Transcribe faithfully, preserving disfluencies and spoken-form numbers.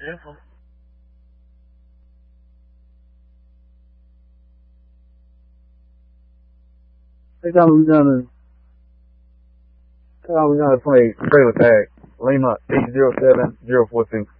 Careful. Next time we're gonna, next time we're gonna play trailer tag. Lima eight zero seven zero four six.